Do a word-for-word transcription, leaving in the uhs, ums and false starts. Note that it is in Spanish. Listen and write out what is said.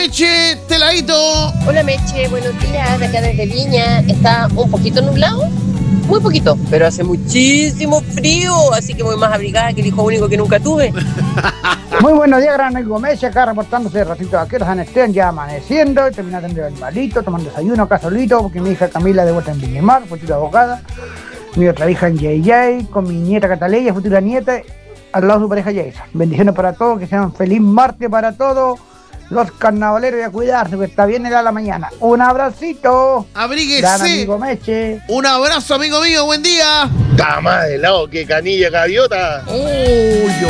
Meche, Teladito. Hola Meche, buenos días, de acá desde Viña. Está un poquito nublado, muy poquito, pero hace muchísimo frío, así que voy más abrigada que el hijo único que nunca tuve. Muy buenos días, gran amigo Messi, acá reportándose de ratito de vaqueros San Esteban, ya amaneciendo, terminando de atender al malito, tomando desayuno acá solito, porque mi hija Camila de vuelta en Viñemar, futura abogada, mi otra hija en J J, con mi nieta Cataleya, futura nieta, al lado de su pareja Jason. Bendiciones para todos, que sean feliz martes para todos. Los carnavaleros y a cuidarse, que está bien era la mañana. Un abracito. Abríguese. Gran amigo Meche. Un abrazo, amigo mío. Buen día. Está más de lado que canilla gaviota. Uy,